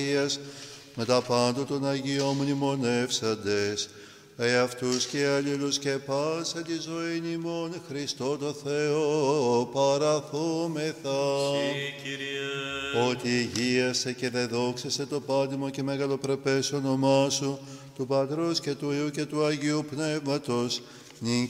με τα πάντων των Αγίων μνημονεύσαντες, εαυτούς και αλλήλους και πάσα τη ζωή ημών Χριστό το Θεό παραθούμεθα. Ότι υγείασε και δεδόξασε το πάντιμο και μεγαλοπρεπές όνομά σου, του Πατρός και του Υιού και του Αγίου Πνεύματος, νυν